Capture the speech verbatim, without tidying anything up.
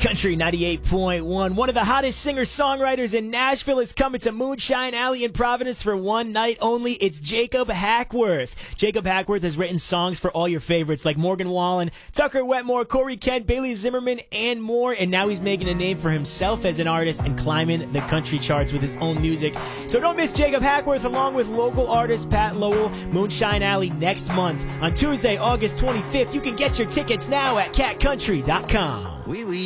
Country ninety-eight point one. One of the hottest singer-songwriters in Nashville is coming to Moonshine Alley in Providence for one night only. It's Jacob Hackworth. Jacob Hackworth has written songs for all your favorites like Morgan Wallen, Tucker Wetmore, Corey Kent, Bailey Zimmerman, and more. And now he's making a name for himself as an artist and climbing the country charts with his own music. So don't miss Jacob Hackworth along with local artist Pat Lowell. Moonshine Alley next month on Tuesday, August twenty-fifth. You can get your tickets now at cat country dot com. Oui, oui.